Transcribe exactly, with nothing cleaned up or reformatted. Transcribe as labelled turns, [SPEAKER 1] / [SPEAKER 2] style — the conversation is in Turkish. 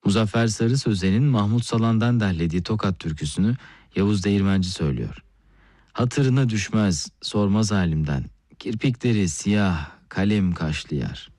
[SPEAKER 1] Muzaffer Sarı Sözen'in Mahmut Salan'dan derlediği Tokat türküsünü Yavuz Değirmenci söylüyor. Hatırına düşmez, sormaz halimden, kirpikleri siyah, kalem kaşlı yar.